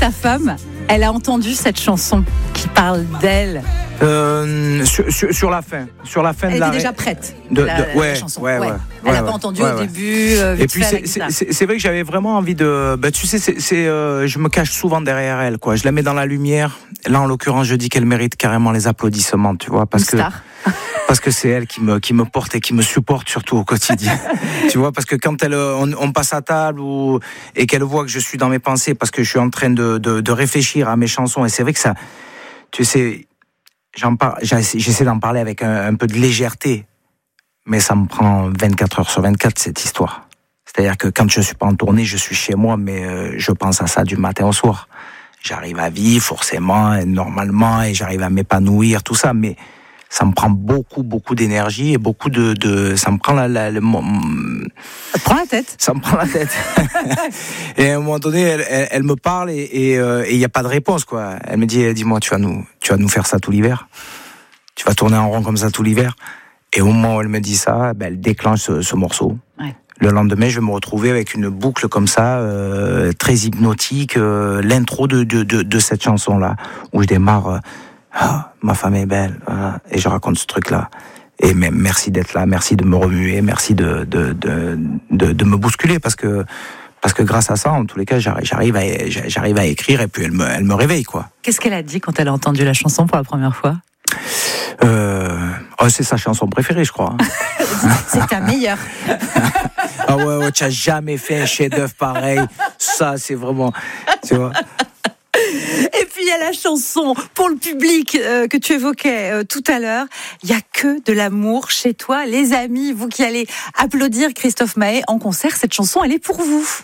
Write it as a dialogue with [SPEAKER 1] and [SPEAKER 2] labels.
[SPEAKER 1] ta femme, elle a entendu cette chanson qui parle d'elle.
[SPEAKER 2] Sur la fin
[SPEAKER 1] Elle
[SPEAKER 2] de la
[SPEAKER 1] était déjà prête.
[SPEAKER 2] la
[SPEAKER 1] chanson.
[SPEAKER 2] Ouais.
[SPEAKER 1] Elle n'a pas entendu au début.
[SPEAKER 2] Et puis c'est vrai que j'avais vraiment envie de. Tu sais, je me cache souvent derrière elle, quoi. Je la mets dans la lumière. Là, en l'occurrence, je dis qu'elle mérite carrément les applaudissements, tu vois, parce que c'est elle qui me porte et qui me supporte surtout au quotidien. Tu vois, parce que quand on passe à table et qu'elle voit que je suis dans mes pensées, parce que je suis en train de réfléchir à mes chansons, et c'est vrai que ça, tu sais, j'essaie d'en parler avec un peu de légèreté, mais ça me prend 24 heures sur 24 cette histoire. C'est-à-dire que quand je suis pas en tournée, je suis chez moi, mais je pense à ça du matin au soir. J'arrive à vivre forcément, et normalement, et j'arrive à m'épanouir, tout ça, mais ça me prend beaucoup d'énergie et beaucoup ça me prend
[SPEAKER 1] Ça te prend la tête.
[SPEAKER 2] Ça me prend la tête. Et à un moment donné, elle me parle et il y a pas de réponse, quoi. Elle me dit, dis-moi, tu vas nous faire ça tout l'hiver. Tu vas tourner en rond comme ça tout l'hiver. Et au moment où elle me dit ça, elle déclenche ce morceau. Ouais. Le lendemain, je vais me retrouver avec une boucle comme ça, très hypnotique, l'intro de cette chanson-là, où je démarre. Ma femme est belle, et je raconte ce truc-là. Et même merci d'être là, merci de me remuer, merci de me bousculer, parce que grâce à ça, en tous les cas, j'arrive à écrire, et puis elle me réveille, quoi.
[SPEAKER 1] Qu'est-ce qu'elle a dit quand elle a entendu la chanson pour la première fois ?
[SPEAKER 2] C'est sa chanson préférée, je crois.
[SPEAKER 1] C'est ta meilleure.
[SPEAKER 2] Ah ouais, tu n'as jamais fait un chef-d'œuvre pareil. Ça, c'est vraiment, tu vois.
[SPEAKER 1] Et puis il y a la chanson pour le public que tu évoquais tout à l'heure. Il n'y a que de l'amour chez toi, les amis. Vous qui allez applaudir Christophe Maé en concert, cette chanson, elle est pour vous.